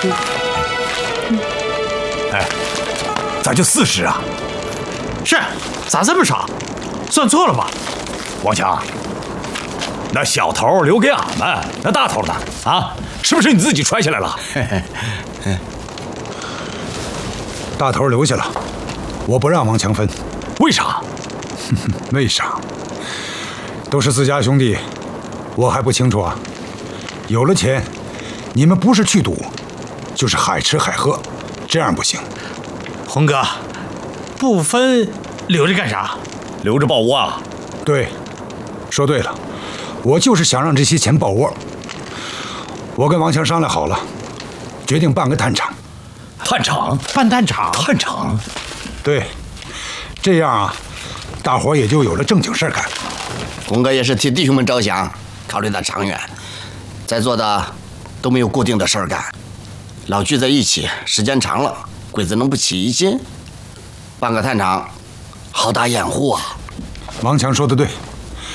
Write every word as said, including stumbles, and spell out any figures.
哎，咋就四十啊？ 是，咋这么少？算错了吧？ 王强，那小头留给俺们，那大头呢？啊，是不是你自己揣起来了？ 大头留下了，我不让王强分。 为啥？ 为啥？都是自家兄弟，我还不清楚啊？有了钱，你们不是去赌，就是海吃海喝，这样不行。 红哥，不分留着干啥？ 留着抱窝啊？ 对，说对了，我就是想让这些钱抱窝。我跟王强商量好了，决定办个炭厂。 炭厂？ 办炭厂？ 炭厂？ 对，这样啊，大伙也就有了正经事儿干。 红哥也是替弟兄们着想，考虑的长远。在座的都没有固定的事儿干，老聚在一起，时间长了，鬼子能不起疑心？办个炭厂，好打掩护啊！ 王强说的对，